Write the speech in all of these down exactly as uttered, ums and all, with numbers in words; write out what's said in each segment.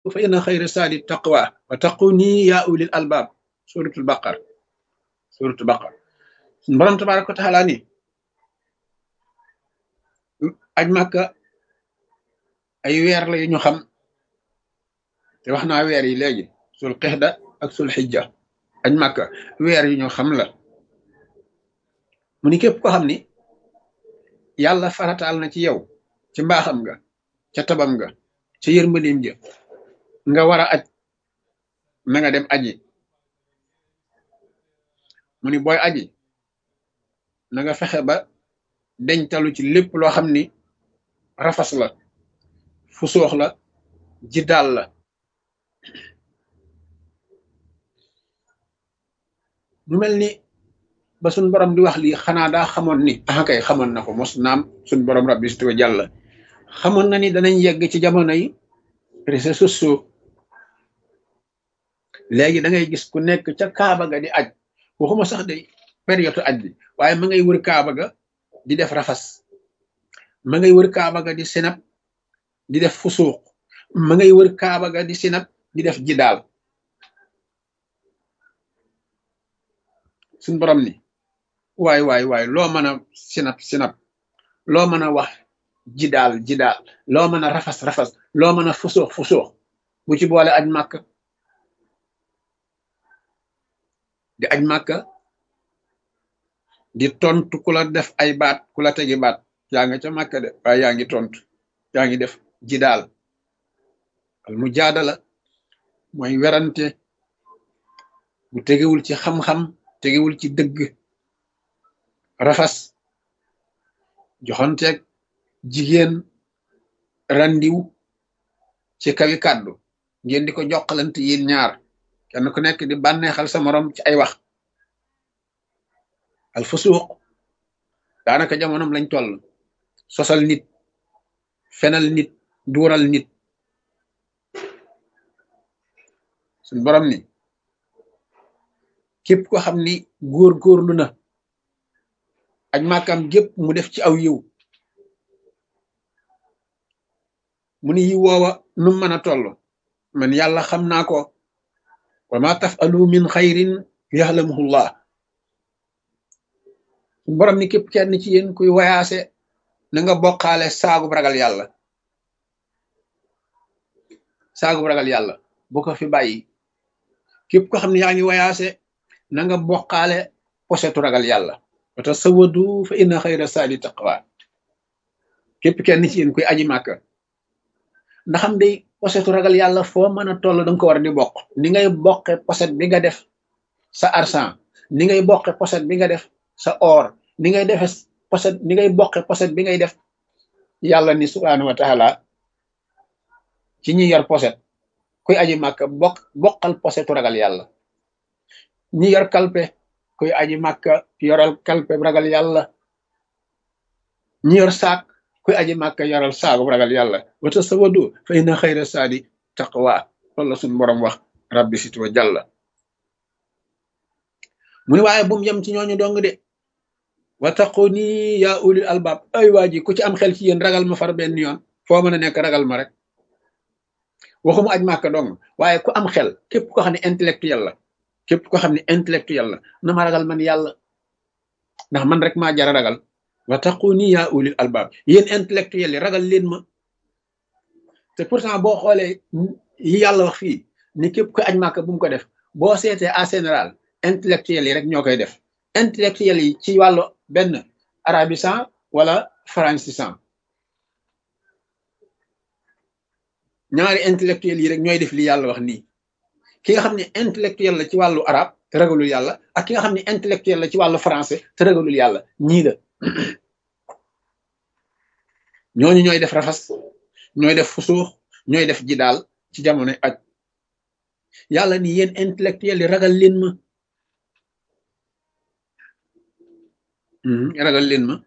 fa inna xayra saadi taqwa wa taquni ya ulil albab suratul baqar suratul baqar suñu borom tabaraka wa taala ni aj màkka ay weer la yu ñu xam te wax naa weer yi léegi sul qixda ak sul xijja aj màkka weer yu ñu xam la mu ni képp ko xam ni yàlla farataal na ci yow ci mbaaxam nga ca tabam nga ca yërmandim ja nga war a aj na nga dem aji mu ni booy aji na nga fexe ba deñtalu ci lépp loo xam ni rafas la fu soox la jiddaal la mu mel ni ba suñ borom di wax lii xanaa daa xamoon ni ah kay xamoon na ko mos naam suñ borom rabbi wa jàlla xamoon na ni danañ yegg ci jamono yi réseaux sociaux léegi da ngay gis ku nekk ca kaaba ga di aj waxuma sax de période aj bi waaye ma ngay wër kaaba ga di def rafas ma ngay wër kaaba ga di sinap di def fusuuq ma ngay wër kaaba ga di sinap di def jidaal suñ borom ni waay waay waay loo mën a sinap sinap loo mën a wax jidaal jidaal loo mën a rafas rafas loo mën a fusuux fusuux bu ci boole aj màkka di aj màkka di tontu ku la def ay baat ku la tegi baat yaa nga ca màkka de waaye yaa ngi tontu yaa ngi def jidaal al mujaadala mooy werante bu tegewul ci xam-xam tegewul ci dëgg rafas joxonteeg jigéen randiw ci kawi kàddu ngeen di ko jokkalante yéen ñaar kenn ku nekk di bànneexal sa morom ci ay wax al fusuuq daanaka jamonom lañ toll sosal nit fenal nit duural nit suñ borom ni képp ko xam ni góor-góorlu na aj màkkam gépp mu def ci aw yiw mu ni yiw woowa nu mën a toll man yàlla xam naa ko wa ma tafalu min xayrin yaxlamuhullah borom ni képp kenn ci yéen kuy wayaase na nga bokkaale saagub ragal yàlla saagub ragal yàlla bu ko fi bàyyi képp ko xam ne yaa ngi wayaase na nga bokkaale posetu ragal yàlla wa tasawwadu fa inna xayra saadi taqwa képp kenn ci yéen kuy aji màkka ndaxam day posetu ragal yàlla foo mën a toll danga ko war di bokk ni ngay bokke poset bi nga def sa argent ni ngay bokke poset bi nga def sa or ni ngay defe poset ni ngay bokke poset bi ngay def yàlla ni subhaanahu wa taala ci ñi yor poset kuy aji màkka bokk bokkal posetu ragal yàlla ñi yor kalpe kuy aji màkka yoral kalpe ragal yàlla ñi yor saak kuy aji màkka yoral saagu ragal yàlla wa tasawwadu fa inna xayra saadi taqwa loolu la suñu borom wax rabbi sit wa jàlla mu ni waaye bum yem ci ñooñu dong de wa taquni ya ulil albab ay waa ji ku ci am xel ci yéen ragal ma far benn yoon foo mën a nekk ragal ma rek waxuma aj màkka dong waaye ku am xel képp ko xam ne intellectuel la képp ko xam ne intellectuel la na ma ragal man yàlla ndax man rek maa jara ragal wa taquni ya ulil albab yéen intellectuel yi ragal leen ma te pourtant boo xoolee yi yàlla wax fii ni képp ko aj màkka bu mu ko def boo seetee en général intellectuel yi rek ñoo koy def intellectuel yi ci wàllu benn arabisan wala francisan ñaari intellectuel yi rek ñooy def li yàlla wax nii ki nga xam ne intellectuel la ci wàllu arab te ragalul yàlla ak ki nga xam ne intellectuel la ci wàllu français te ragalul yàlla ñii la ñooñu ñooy def rafas ñooy def fusuux ñooy def jidaal ci jamono aj yàlla ni yéen intellectuel yi ragal leen ma ragal leen ma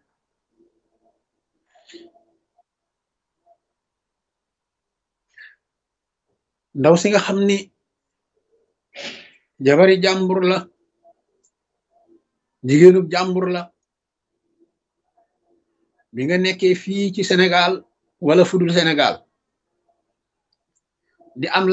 ndaw si nga xam ni jabari jàmbur la jigéenub jàmbur la bi nga nekkee fii ci Sénégal wala fudul Sénégal di am